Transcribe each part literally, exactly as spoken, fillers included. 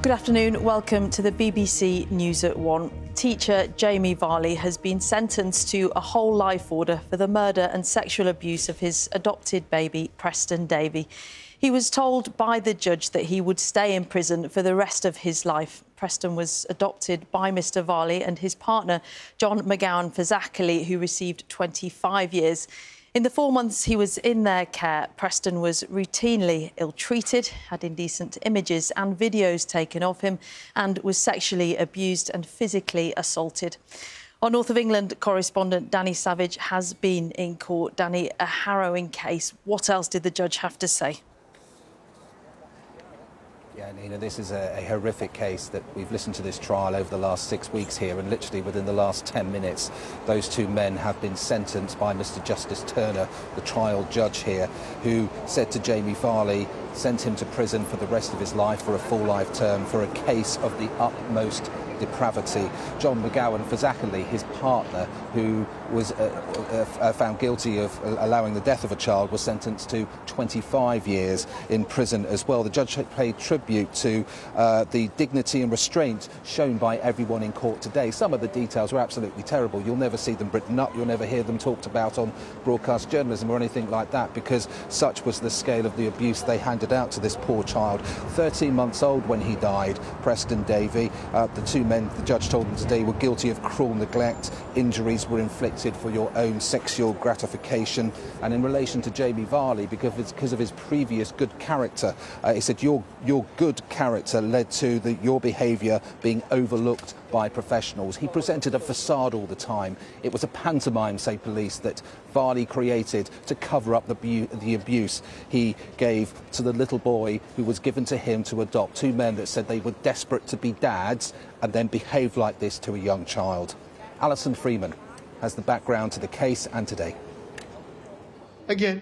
Good afternoon. Welcome to the B B C News at One. Teacher Jamie Varley has been sentenced to a whole life order for the murder and sexual abuse of his adopted baby, Preston Davey. He was told by the judge that he would stay in prison for the rest of his life. Preston was adopted by Mr Varley and his partner, John McGowan Fazakerley, who received twenty-five years. In the four months he was in their care, Preston was routinely ill-treated, had indecent images and videos taken of him, and was sexually abused and physically assaulted. Our North of England correspondent Danny Savage has been in court. Danny, a harrowing case. What else did the judge have to say? Yeah, Nina, this is a, a horrific case that we've listened to this trial over the last six weeks here, and literally within the last ten minutes, those two men have been sentenced by Mr Justice Turner, the trial judge here, who said to Jamie Varley, sent him to prison for the rest of his life for a full life term for a case of the utmost depravity. John McGowan Fazakerley, his partner, who was uh, uh, found guilty of allowing the death of a child, was sentenced to twenty-five years in prison as well. The judge paid tribute to uh, the dignity and restraint shown by everyone in court today. Some of the details were absolutely terrible. You'll never see them written up, you'll never hear them talked about on broadcast journalism or anything like that, because such was the scale of the abuse they handed out to this poor child. thirteen months old when he died, Preston Davey. Uh, the two men, the judge told them today, were guilty of cruel neglect. Injuries were inflicted for your own sexual gratification. And in relation to Jamie Varley, because of his, because of his previous good character, uh, he said your your good character led to the, your behaviour being overlooked by professionals. He presented a facade all the time. It was a pantomime, say police, that Varley created to cover up the, bu the abuse he gave to the little boy who was given to him to adopt. Two men that said they were desperate to be dads and then behaved like this to a young child. Alison Freeman has the background to the case and today. Again.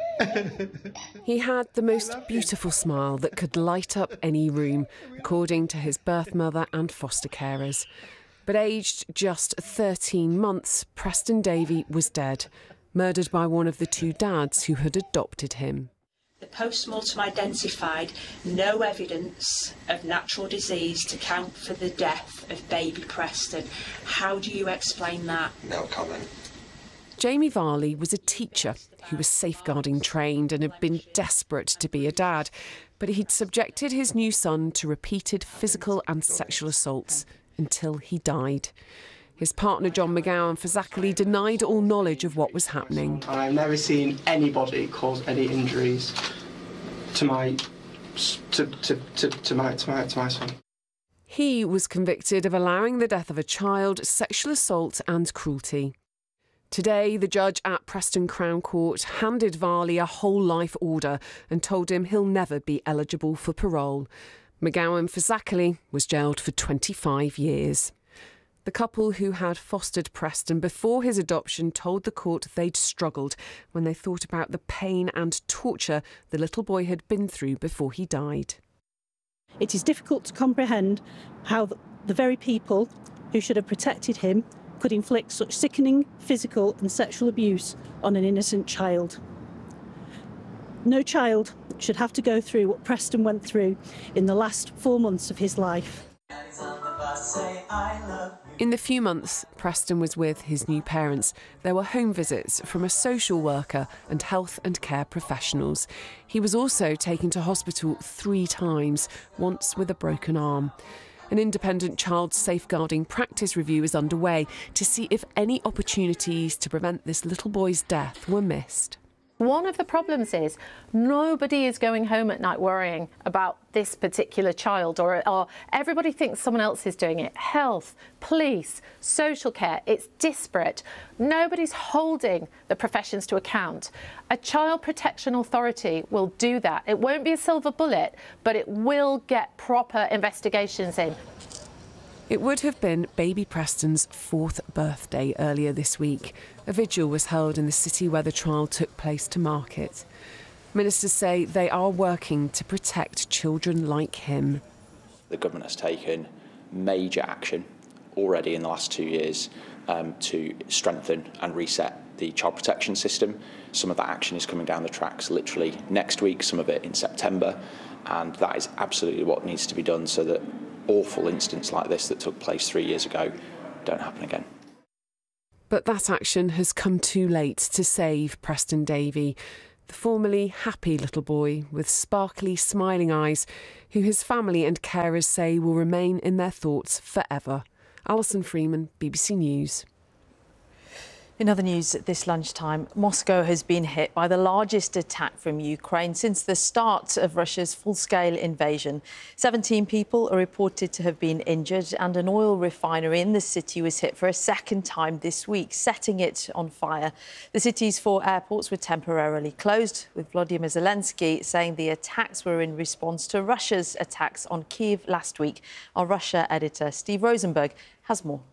He had the most beautiful smile that could light up any room, according to his birth mother and foster carers. But aged just thirteen months, Preston Davey was dead, murdered by one of the two dads who had adopted him. The post-mortem identified no evidence of natural disease to count for the death of baby Preston. How do you explain that? No comment. Jamie Varley was a teacher who was safeguarding trained and had been desperate to be a dad, but he'd subjected his new son to repeated physical and sexual assaults until he died. His partner John McGowan Fazakerley denied all knowledge of what was happening. I've never seen anybody cause any injuries to my to, to, to, to my to my to my son. He was convicted of allowing the death of a child, sexual assault and cruelty. Today, the judge at Preston Crown Court handed Varley a whole life order and told him he'll never be eligible for parole. McGowan Fazakerley was jailed for twenty-five years. The couple who had fostered Preston before his adoption told the court they'd struggled when they thought about the pain and torture the little boy had been through before he died. It is difficult to comprehend how the very people who should have protected him could inflict such sickening physical and sexual abuse on an innocent child. No child should have to go through what Preston went through in the last four months of his life. In the few months Preston was with his new parents, there were home visits from a social worker and health and care professionals. He was also taken to hospital three times, once with a broken arm. An independent child safeguarding practice review is underway to see if any opportunities to prevent this little boy's death were missed. One of the problems is nobody is going home at night worrying about this particular child, or, or everybody thinks someone else is doing it. Health, police, social care, it's disparate. Nobody's holding the professions to account. A child protection authority will do that. It won't be a silver bullet, but it will get proper investigations in. It would have been baby Preston's fourth birthday earlier this week. A vigil was held in the city where the trial took place to mark it. Ministers say they are working to protect children like him. The government has taken major action already in the last two years um, to strengthen and reset the child protection system. Some of that action is coming down the tracks literally next week, some of it in September. and that is absolutely what needs to be done so that awful incidents like this that took place three years ago don't happen again. But that action has come too late to save Preston Davey, the formerly happy little boy with sparkly, smiling eyes, who his family and carers say will remain in their thoughts forever. Alison Freeman, B B C News. In other news at this lunchtime, Moscow has been hit by the largest attack from Ukraine since the start of Russia's full-scale invasion. seventeen people are reported to have been injured, and an oil refinery in the city was hit for a second time this week, setting it on fire. The city's four airports were temporarily closed, with Volodymyr Zelensky saying the attacks were in response to Russia's attacks on Kyiv last week. Our Russia editor Steve Rosenberg has more.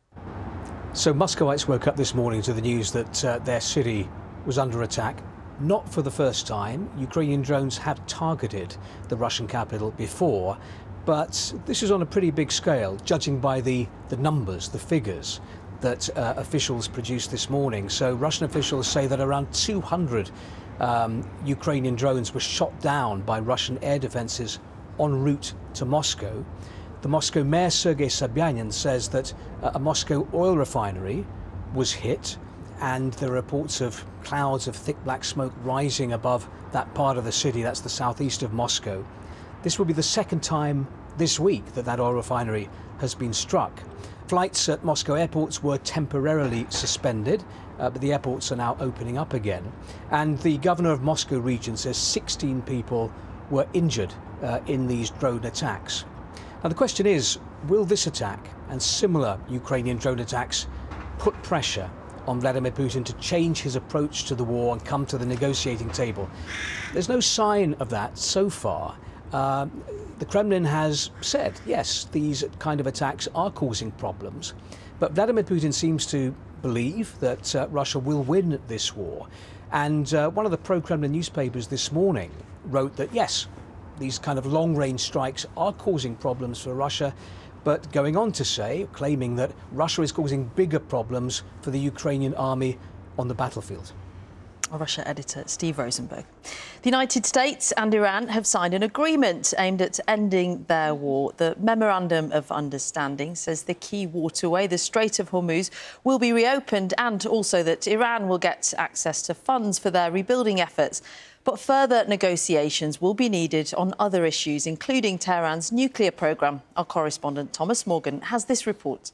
So Muscovites woke up this morning to the news that uh, their city was under attack. Not for the first time. Ukrainian drones have targeted the Russian capital before, but this is on a pretty big scale, judging by the, the numbers, the figures that uh, officials produced this morning. So Russian officials say that around two hundred um, Ukrainian drones were shot down by Russian air defences en route to Moscow. The Moscow mayor, Sergei Sobyanin, says that a Moscow oil refinery was hit, and there are reports of clouds of thick black smoke rising above that part of the city. That's the southeast of Moscow. This will be the second time this week that that oil refinery has been struck. Flights at Moscow airports were temporarily suspended, uh, but the airports are now opening up again. And the governor of Moscow region says sixteen people were injured uh, in these drone attacks. Now, the question is, will this attack and similar Ukrainian drone attacks put pressure on Vladimir Putin to change his approach to the war and come to the negotiating table? There's no sign of that so far. Uh, the Kremlin has said, yes, these kind of attacks are causing problems, but Vladimir Putin seems to believe that uh, Russia will win this war. And uh, one of the pro-Kremlin newspapers this morning wrote that, yes, these kind of long-range strikes are causing problems for Russia, but going on to say, claiming that Russia is causing bigger problems for the Ukrainian army on the battlefield. Our Russia editor Steve Rosenberg. The United States and Iran have signed an agreement aimed at ending their war. The Memorandum of Understanding says the key waterway, the Strait of Hormuz, will be reopened, and also that Iran will get access to funds for their rebuilding efforts. But further negotiations will be needed on other issues, including Tehran's nuclear programme. Our correspondent Thomas Morgan has this report.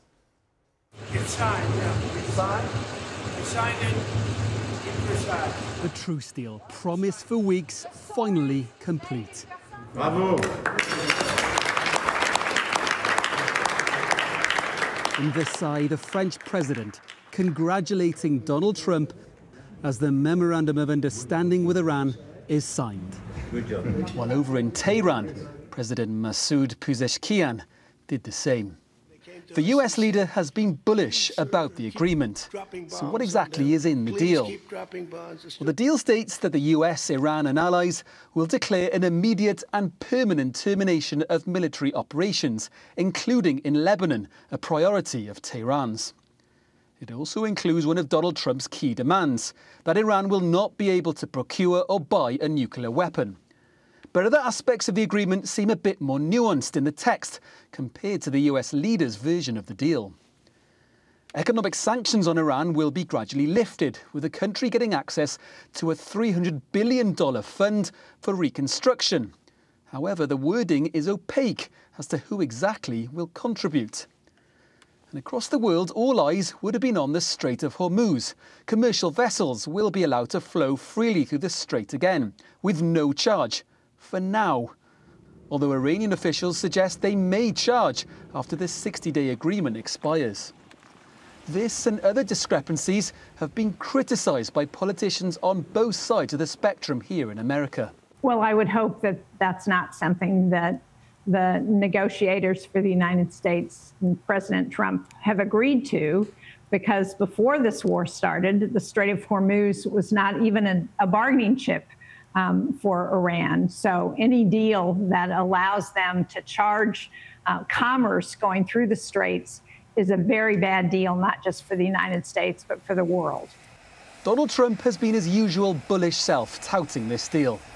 It's signed, yeah. It's signed. It's signed in. The truce deal, promised for weeks, finally complete. Bravo! In Versailles, the French president congratulating Donald Trump as the Memorandum of Understanding with Iran is signed. Good job. While over in Tehran, President Masoud Pezeshkian did the same. The U S leader has been bullish about the agreement. So what exactly is in the deal? Well, the deal states that the U S, Iran and allies will declare an immediate and permanent termination of military operations, including in Lebanon, a priority of Tehran's. It also includes one of Donald Trump's key demands, that Iran will not be able to procure or buy a nuclear weapon. But other aspects of the agreement seem a bit more nuanced in the text compared to the U S leader's version of the deal. Economic sanctions on Iran will be gradually lifted, with the country getting access to a three hundred billion dollars fund for reconstruction. However, the wording is opaque as to who exactly will contribute. And across the world, all eyes would have been on the Strait of Hormuz. Commercial vessels will be allowed to flow freely through the strait again, with no charge. For now, although Iranian officials suggest they may charge after the sixty-day agreement expires. This and other discrepancies have been criticised by politicians on both sides of the spectrum here in America. Well, I would hope that that's not something that the negotiators for the United States and President Trump have agreed to, because before this war started, the Strait of Hormuz was not even a, a bargaining chip Um, for Iran. So any deal that allows them to charge uh, commerce going through the straits is a very bad deal, not just for the United States, but for the world. Donald Trump has been his usual bullish self touting this deal.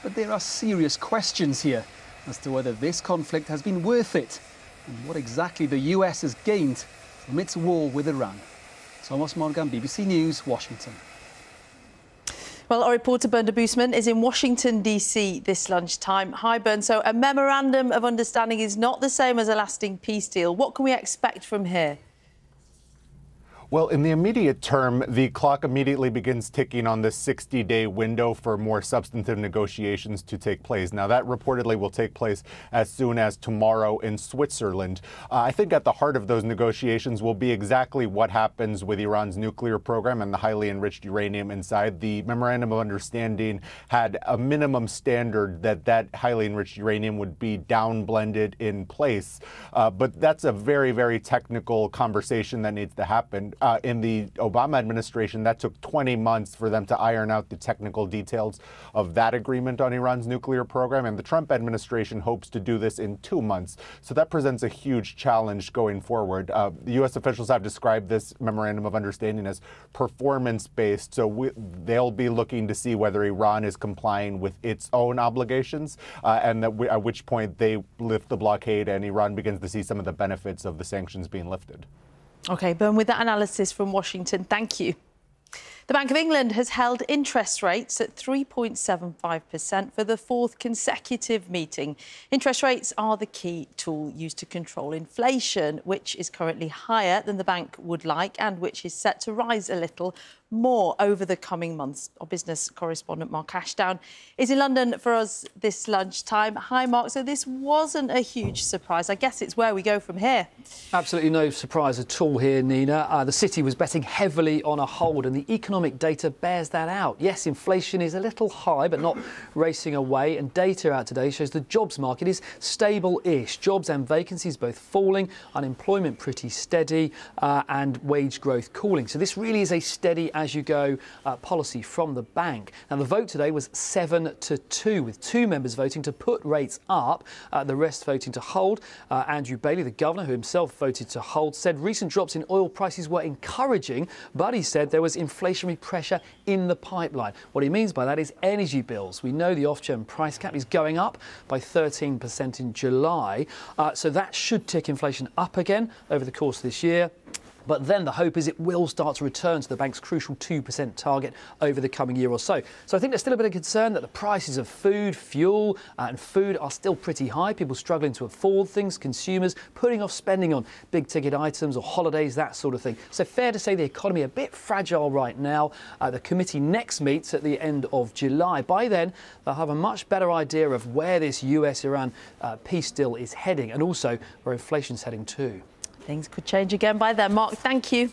But there are serious questions here as to whether this conflict has been worth it and what exactly the U S has gained from its war with Iran. Thomas Morgan, B B C News, Washington. Well, our reporter Bernd Boosman is in Washington, D C this lunchtime. Hi, Bernd. So a memorandum of understanding is not the same as a lasting peace deal. What can we expect from here? Well, in the immediate term, the clock immediately begins ticking on this sixty-day window for more substantive negotiations to take place. Now, that reportedly will take place as soon as tomorrow in Switzerland. Uh, I think at the heart of those negotiations will be exactly what happens with Iran's nuclear program and the highly enriched uranium inside. The Memorandum of Understanding had a minimum standard that that highly enriched uranium would be downblended in place. Uh, but that's a very, very technical conversation that needs to happen. Uh, in the Obama administration, that took twenty months for them to iron out the technical details of that agreement on Iran's nuclear program. And the Trump administration hopes to do this in two months. So that presents a huge challenge going forward. Uh, the U S officials have described this memorandum of understanding as performance-based. So we, they'll be looking to see whether Iran is complying with its own obligations uh, and that we, at which point they lift the blockade and Iran begins to see some of the benefits of the sanctions being lifted. OK, Bernd, with that analysis from Washington, thank you. The Bank of England has held interest rates at three point seven five percent for the fourth consecutive meeting. Interest rates are the key tool used to control inflation, which is currently higher than the bank would like and which is set to rise a little more over the coming months. Our business correspondent Mark Ashdown is in London for us this lunchtime. Hi, Mark. So this wasn't a huge surprise. I guess it's where we go from here. Absolutely no surprise at all here, Nina. Uh, the city was betting heavily on a hold and the economic data bears that out. Yes, inflation is a little high, but not racing away. And data out today shows the jobs market is stable-ish. Jobs and vacancies both falling, unemployment pretty steady, uh, and wage growth cooling. So this really is a steady as you go uh, policy from the bank. Now, the vote today was seven to two, with two members voting to put rates up, uh, the rest voting to hold. Uh, Andrew Bailey, the governor, who himself voted to hold, said recent drops in oil prices were encouraging, but he said there was inflationary pressure in the pipeline. What he means by that is energy bills. We know the Ofgem price cap is going up by thirteen percent in July, uh, so that should tick inflation up again over the course of this year. But then the hope is it will start to return to the bank's crucial two percent target over the coming year or so. So I think there's still a bit of concern that the prices of food, fuel uh, and food are still pretty high. People struggling to afford things, consumers putting off spending on big ticket items or holidays, that sort of thing. So fair to say the economy a bit fragile right now. Uh, the committee next meets at the end of July. By then, they'll have a much better idea of where this U S Iran uh, peace deal is heading and also where inflation's heading too. Things could change again by then. Mark, thank you.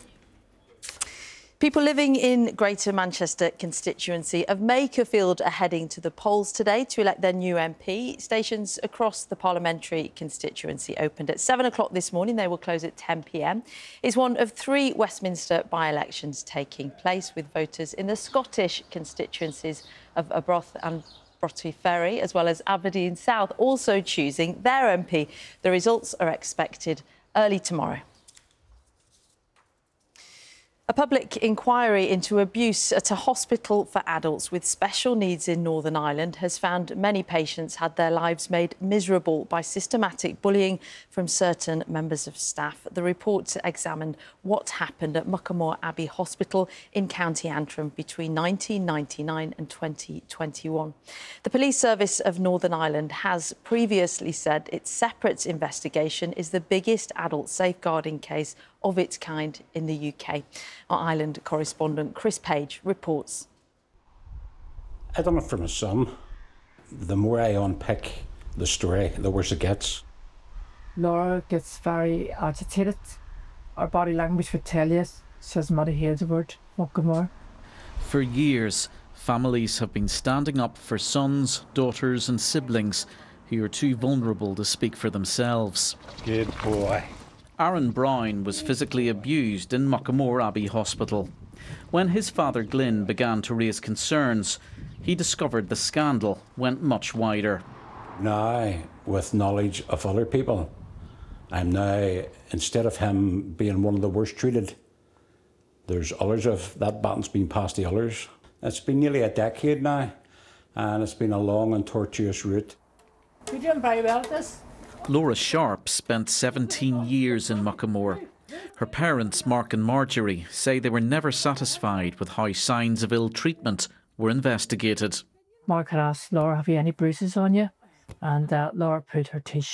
People living in Greater Manchester constituency of Makerfield are heading to the polls today to elect their new M P. Stations across the parliamentary constituency opened at seven o'clock this morning. They will close at ten p m. It's one of three Westminster by-elections taking place, with voters in the Scottish constituencies of Arbroath and Broughty Ferry, as well as Aberdeen South, also choosing their M P. The results are expected early tomorrow. A public inquiry into abuse at a hospital for adults with special needs in Northern Ireland has found many patients had their lives made miserable by systematic bullying from certain members of staff. The report examined what happened at Muckamore Abbey Hospital in County Antrim between nineteen ninety-nine and twenty twenty-one. The Police Service of Northern Ireland has previously said its separate investigation is the biggest adult safeguarding case of its kind in the U K. Our Ireland correspondent Chris Page reports. I don't know, for my son, the more I unpick the story, the worse it gets. Laura gets very agitated. Our body language would tell you. She hasn't had to hear the word Muckamore. For years, families have been standing up for sons, daughters and siblings who are too vulnerable to speak for themselves. Good boy. Aaron Brown was physically abused in Muckamore Abbey Hospital. When his father Glyn began to raise concerns, he discovered the scandal went much wider. Now, with knowledge of other people, I'm now, instead of him being one of the worst treated, there's others of that baton's been passed to others. It's been nearly a decade now and it's been a long and tortuous route. You're doing very well at this. Laura Sharp spent seventeen years in Muckamore. Her parents, Mark and Marjorie, say they were never satisfied with how signs of ill treatment were investigated. Mark had asked Laura, have you any bruises on you? And uh, Laura put her t-shirt